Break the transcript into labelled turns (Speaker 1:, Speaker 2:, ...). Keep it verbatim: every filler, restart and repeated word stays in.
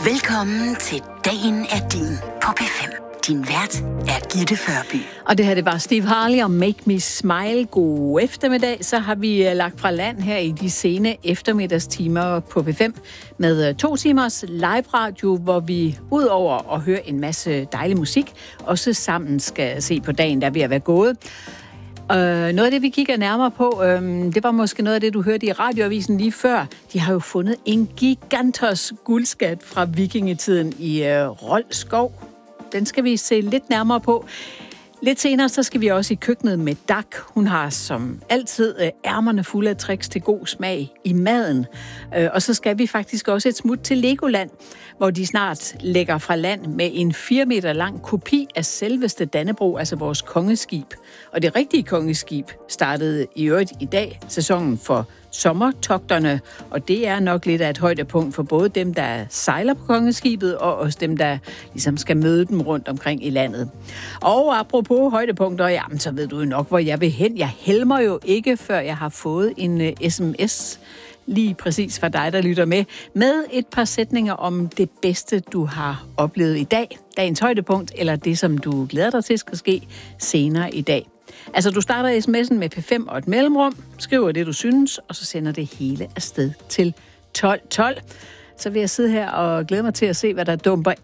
Speaker 1: Velkommen til Dagen er din på P fem. Din vært er Gitte Førby.
Speaker 2: Og det her, det var Steve Harley og Make Me Smile. God eftermiddag. Så har vi lagt fra land her i de sene eftermiddagstimer på P fem med to timers live radio, hvor vi ud over at høre en masse dejlig musik, også sammen skal se på dagen, der er ved at være gået. Uh, noget af det, vi kigger nærmere på, um, det var måske noget af det, du hørte i radioavisen lige før. De har jo fundet en gigantos guldskat fra vikingetiden i uh, Rold Skov. Den skal vi se lidt nærmere på. Lidt senere, så skal vi også i køkkenet med Dak. Hun har som altid ærmerne fulde af tricks til god smag i maden. Og så skal vi faktisk også et smut til Legoland, hvor de snart lægger fra land med en fire meter lang kopi af selveste Dannebrog, altså vores kongeskib. Og det rigtige kongeskib startede i øvrigt i dag, sæsonen for sommertogterne, og det er nok lidt af et højdepunkt for både dem, der sejler på kongeskibet, og også dem, der ligesom skal møde dem rundt omkring i landet. Og apropos højdepunkter, jamen, så ved du jo nok, hvor jeg vil hen. Jeg helmer jo ikke, før jeg har fået en uh, sms lige præcis fra dig, der lytter med, med et par sætninger om det bedste, du har oplevet i dag, dagens højdepunkt, eller det, som du glæder dig til skal ske senere i dag. Altså, du starter sms'en med P fem og et mellemrum, skriver det, du synes, og så sender det hele afsted til tolv tolv. Så vil jeg sidde her og glæde mig til at se, hvad der dumper